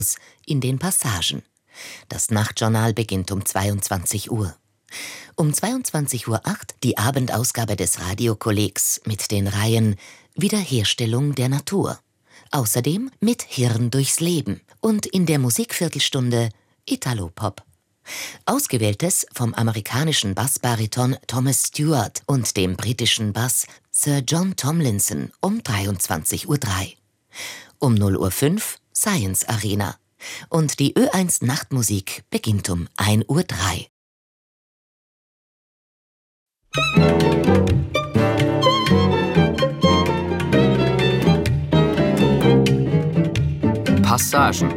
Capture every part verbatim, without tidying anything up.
in den Passagen. Das Nachtjournal beginnt um zweiundzwanzig Uhr. Um zweiundzwanzig Uhr acht die Abendausgabe des Radiokollegs mit den Reihen Wiederherstellung der Natur. Außerdem mit Hirn durchs Leben und in der Musikviertelstunde Italopop. Ausgewähltes vom amerikanischen Bassbariton Thomas Stewart und dem britischen Bass Sir John Tomlinson um dreiundzwanzig Uhr drei. Um null Uhr fünf Science Arena. Und die Ö eins Nachtmusik beginnt um ein Uhr drei. Passagen.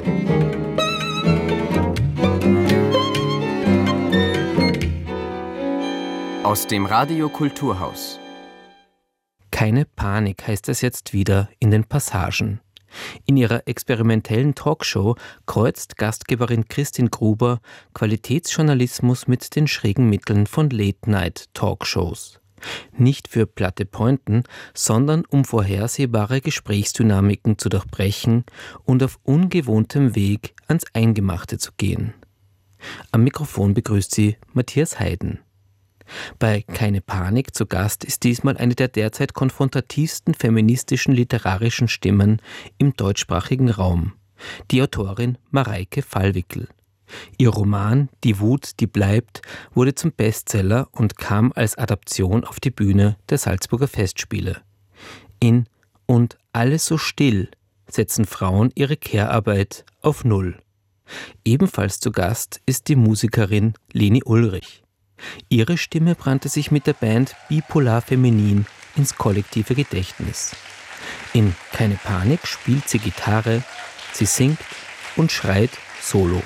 Aus dem Radio Kulturhaus. Keine Panik heißt es jetzt wieder in den Passagen. In ihrer experimentellen Talkshow kreuzt Gastgeberin Christin Gruber Qualitätsjournalismus mit den schrägen Mitteln von Late-Night-Talkshows. Nicht für platte Pointen, sondern um vorhersehbare Gesprächsdynamiken zu durchbrechen und auf ungewohntem Weg ans Eingemachte zu gehen. Am Mikrofon begrüßt sie Matthias Heiden. Bei Keine Panik zu Gast ist diesmal eine der derzeit konfrontativsten feministischen literarischen Stimmen im deutschsprachigen Raum, die Autorin Mareike Fallwickel. Ihr Roman Die Wut, die bleibt wurde zum Bestseller und kam als Adaption auf die Bühne der Salzburger Festspiele. In Und alles so still setzen Frauen ihre Care-Arbeit auf Null. Ebenfalls zu Gast ist die Musikerin Leni Ulrich. Ihre Stimme brannte sich mit der Band Bipolar Feminin ins kollektive Gedächtnis. In Keine Panik spielt sie Gitarre, sie singt und schreit solo.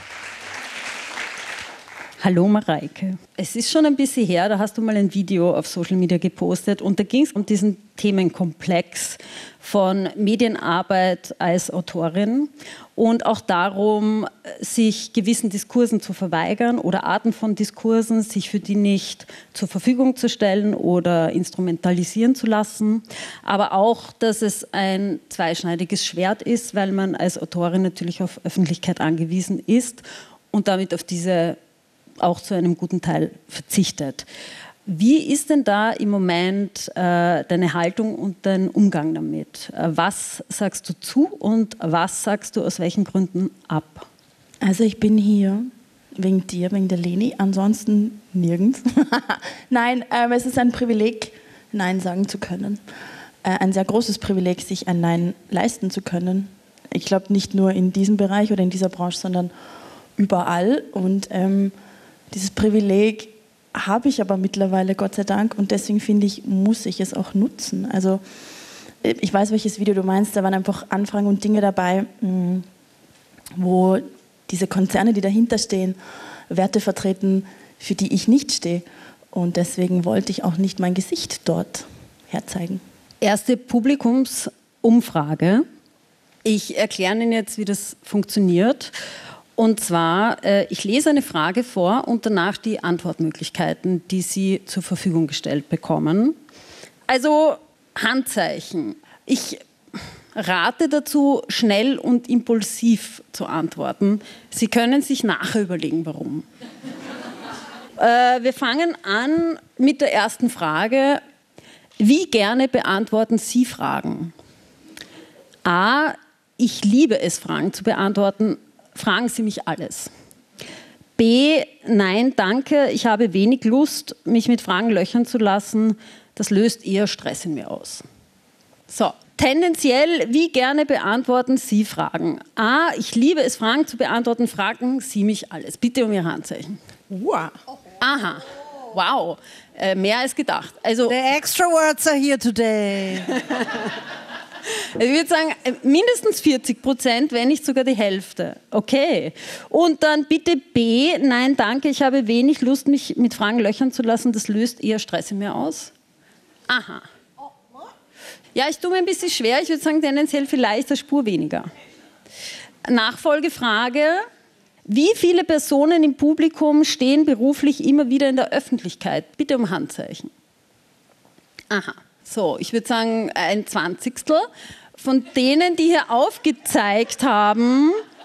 Hallo Mareike. Es ist schon ein bisschen her, da hast du mal ein Video auf Social Media gepostet und da ging es um diesen Themenkomplex von Medienarbeit als Autorin und auch darum, sich gewissen Diskursen zu verweigern oder Arten von Diskursen, sich für die nicht zur Verfügung zu stellen oder instrumentalisieren zu lassen. Aber auch, dass es ein zweischneidiges Schwert ist, weil man als Autorin natürlich auf Öffentlichkeit angewiesen ist und damit auf diese auch zu einem guten Teil verzichtet. Wie ist denn da im Moment äh, deine Haltung und dein Umgang damit? Äh, was sagst du zu und was sagst du aus welchen Gründen ab? Also ich bin hier wegen dir, wegen der Leni, ansonsten nirgends. Nein, äh, es ist ein Privileg, Nein sagen zu können. Äh, ein sehr großes Privileg, sich ein Nein leisten zu können. Ich glaube nicht nur in diesem Bereich oder in dieser Branche, sondern überall. Und ähm, dieses Privileg habe ich aber mittlerweile, Gott sei Dank, und deswegen finde ich, muss ich es auch nutzen. Also ich weiß, welches Video du meinst, da waren einfach Anfragen und Dinge dabei, wo diese Konzerne, die dahinter stehen, Werte vertreten, für die ich nicht stehe. Und deswegen wollte ich auch nicht mein Gesicht dort herzeigen. Erste Publikumsumfrage. Ich erkläre Ihnen jetzt, wie das funktioniert. Und zwar, äh, ich lese eine Frage vor und danach die Antwortmöglichkeiten, die Sie zur Verfügung gestellt bekommen. Also Handzeichen. Ich rate dazu, schnell und impulsiv zu antworten. Sie können sich nachher überlegen, warum. äh, wir fangen an mit der ersten Frage. Wie gerne beantworten Sie Fragen? A. Ich liebe es, Fragen zu beantworten. Fragen Sie mich alles. B. Nein, danke, ich habe wenig Lust, mich mit Fragen löchern zu lassen. Das löst eher Stress in mir aus. So, tendenziell, wie gerne beantworten Sie Fragen? A. Ich liebe es, Fragen zu beantworten. Fragen Sie mich alles. Bitte um Ihr Handzeichen. Wow. Aha. Wow. Äh, mehr als gedacht. Also, The extra words are here today. Ich würde sagen, mindestens vierzig Prozent, wenn nicht sogar die Hälfte. Okay. Und dann bitte B. Nein, danke, ich habe wenig Lust, mich mit Fragen löchern zu lassen. Das löst eher Stress in mir aus. Aha. Ja, ich tue mir ein bisschen schwer. Ich würde sagen, tendenziell vielleicht eine Spur weniger. Nachfolgefrage. Wie viele Personen im Publikum stehen beruflich immer wieder in der Öffentlichkeit? Bitte um Handzeichen. Aha. So, ich würde sagen, ein Zwanzigstel. Von denen, die hier aufgezeigt haben,